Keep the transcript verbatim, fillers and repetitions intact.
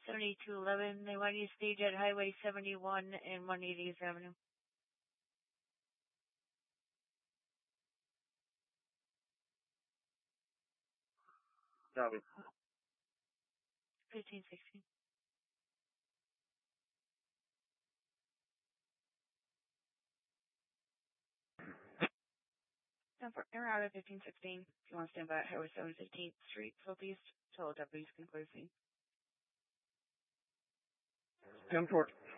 seventy-two eleven. They want you to stage at Highway seventy-one and one eightieth Avenue. Copy. fifteen sixteen. Air out of fifteen sixteen. If you want to stand by at Highway seven fifteenth Street, Southeast, till deputies can clear scene. ten four.